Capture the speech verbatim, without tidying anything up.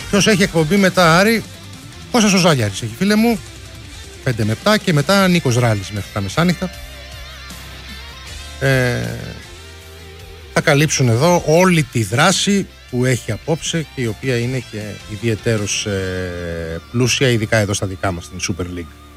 Ποιος έχει εκπομπή μετά, Άρη? Κώστας ο Ζάγιαρης έχει, φίλε μου, πέντε με επτά, και μετά Νίκος Ράλης μέχρι τα μεσάνυχτα. Ε, θα καλύψουν εδώ όλη τη δράση που έχει απόψε και η οποία είναι και ιδιαιτέρως ε, πλούσια, ειδικά εδώ στα δικά μας στην Super League.